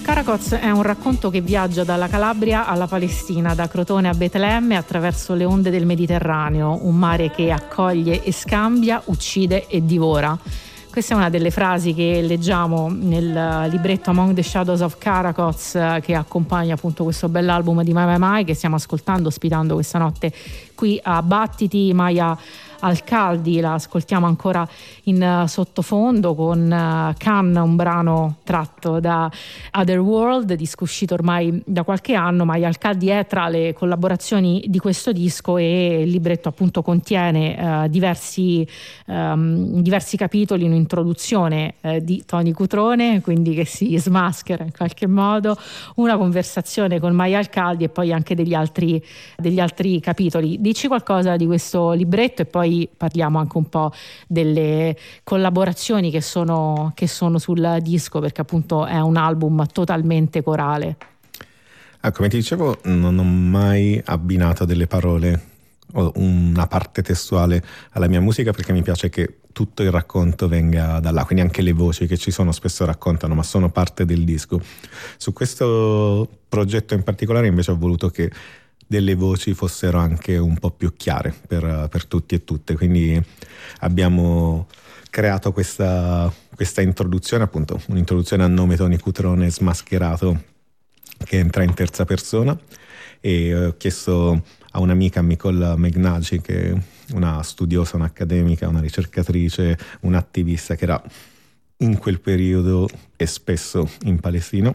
Caracoz è un racconto che viaggia dalla Calabria alla Palestina, da Crotone a Betlemme attraverso le onde del Mediterraneo, un mare che accoglie e scambia, uccide e divora. Questa è una delle frasi che leggiamo nel libretto Among the Shadows of Caracoz, che accompagna appunto questo bell'album di Mai Mai Mai che stiamo ascoltando, ospitando questa notte qui a Battiti. Maya Alcaldi la ascoltiamo ancora in sottofondo con Can, un brano tratto da Otherworld, disco uscito ormai da qualche anno. Maya Alcaldi è tra le collaborazioni di questo disco e il libretto appunto contiene diversi capitoli, un'introduzione di Tony Cutrone, quindi che si smaschera in qualche modo, una conversazione con Maya Alcaldi e poi anche degli altri capitoli. Dici qualcosa di questo libretto e poi parliamo anche un po' delle collaborazioni che sono sul disco, perché appunto è un album totalmente corale. Come ti dicevo, non ho mai abbinato delle parole o una parte testuale alla mia musica, perché mi piace che tutto il racconto venga da là, quindi anche le voci che ci sono spesso raccontano, ma sono parte del disco. Su questo progetto in particolare invece ho voluto che delle voci fossero anche un po' più chiare per tutti e tutte, quindi abbiamo creato questa introduzione, appunto un'introduzione a nome Tony Cutrone smascherato, che entra in terza persona, e ho chiesto a un'amica, Nicole Megnaci, che è una studiosa, un'accademica, una ricercatrice, un'attivista che era in quel periodo e spesso in Palestina,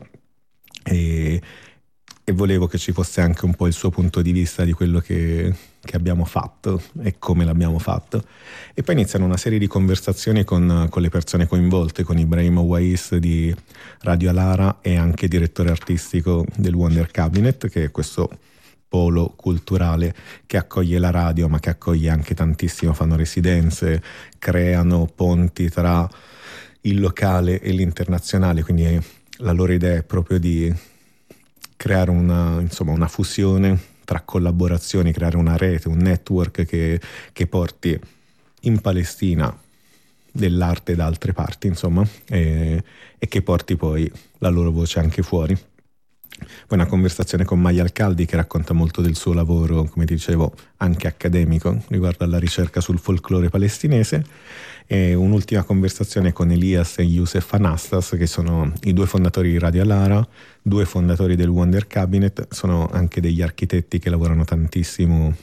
e volevo che ci fosse anche un po' il suo punto di vista di quello che abbiamo fatto e come l'abbiamo fatto. E poi iniziano una serie di conversazioni con le persone coinvolte, con Ibrahim Ouais di Radio Alara e anche direttore artistico del Wonder Cabinet, che è questo polo culturale che accoglie la radio ma che accoglie anche tantissimo, fanno residenze, creano ponti tra il locale e l'internazionale, quindi la loro idea è proprio di creare una fusione tra collaborazioni, creare una rete, un network che porti in Palestina dell'arte da altre parti, insomma, e che porti poi la loro voce anche fuori. Poi una conversazione con Maya Alcaldi, che racconta molto del suo lavoro, come dicevo, anche accademico, riguardo alla ricerca sul folklore palestinese, e un'ultima conversazione con Elias e Youssef Anastas, che sono i due fondatori di Radio Alara, due fondatori del Wonder Cabinet, sono anche degli architetti che lavorano tantissimo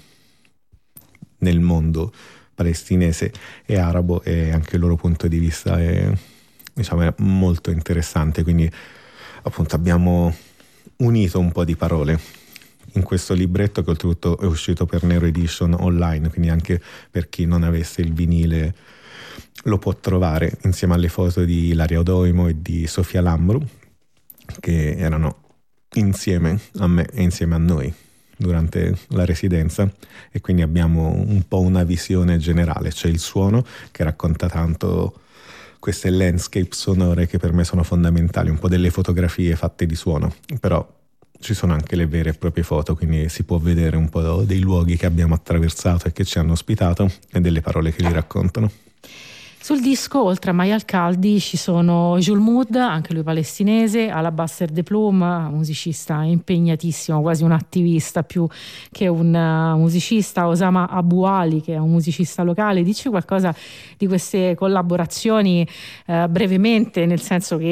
nel mondo palestinese e arabo, e anche il loro punto di vista è molto interessante. Quindi appunto abbiamo unito un po' di parole in questo libretto, che oltretutto è uscito per Nero Edition online, quindi anche per chi non avesse il vinile lo può trovare insieme alle foto di Ilaria Odoimo e di Sofia Lambru, che erano insieme a me e insieme a noi durante la residenza, e quindi abbiamo un po' una visione generale. C'è il suono che racconta tanto queste landscape sonore che per me sono fondamentali, un po' delle fotografie fatte di suono, però ci sono anche le vere e proprie foto, quindi si può vedere un po' dei luoghi che abbiamo attraversato e che ci hanno ospitato e delle parole che li raccontano. Sul disco, oltre a Maya Alcaldi, ci sono Jules Mood, anche lui palestinese, Alabaster de Plume, musicista impegnatissimo, quasi un attivista più che un musicista, Osama Abu Ali, che è un musicista locale. Dici qualcosa di queste collaborazioni brevemente, nel senso che